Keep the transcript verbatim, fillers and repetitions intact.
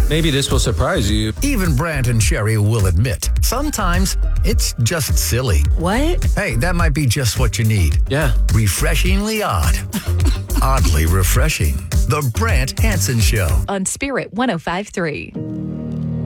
Maybe this will surprise you. Even Brant and Sherry will admit, sometimes it's just silly. What? Hey, that might be just what you need. Yeah. Refreshingly odd. Oddly refreshing. The Brant Hansen Show. On Spirit one oh five point three.